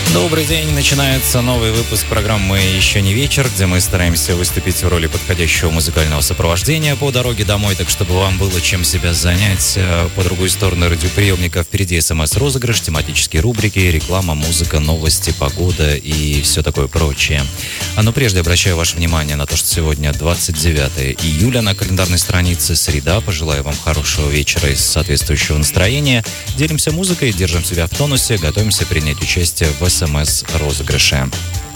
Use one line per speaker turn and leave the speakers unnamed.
Добрый день, начинается новый выпуск программы «Еще не вечер», где мы стараемся выступить в роли подходящего музыкального сопровождения по дороге домой, так чтобы вам было чем себя занять. По другую сторону радиоприемника впереди СМС-розыгрыш, тематические рубрики, реклама, музыка, новости, погода и все такое прочее. Но прежде обращаю ваше внимание на то, что сегодня 29 июля на календарной странице, среда. Пожелаю вам хорошего вечера и соответствующего настроения. Делимся музыкой, держим себя в тонусе, готовимся принять участие в СМС-розыгрыше.